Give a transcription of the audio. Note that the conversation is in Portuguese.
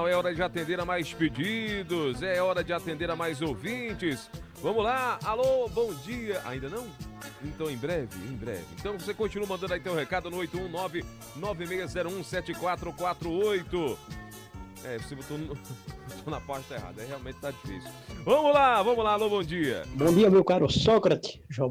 é hora de atender a mais pedidos, é hora de atender a mais ouvintes. Vamos lá, alô, bom dia. Ainda não? Então em breve, em breve. Então você continua mandando aí teu recado no 819-9601-7448. Você botou na pasta errada, realmente tá difícil. Vamos lá, alô, bom dia. Bom dia, meu caro Sócrates.